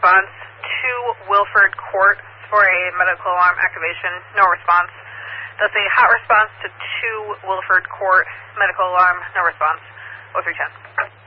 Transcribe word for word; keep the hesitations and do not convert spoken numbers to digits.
response. Two Wilford Court for a medical alarm activation, no response. That's a hot response to two Wilford Court, medical alarm, no response. oh three ten.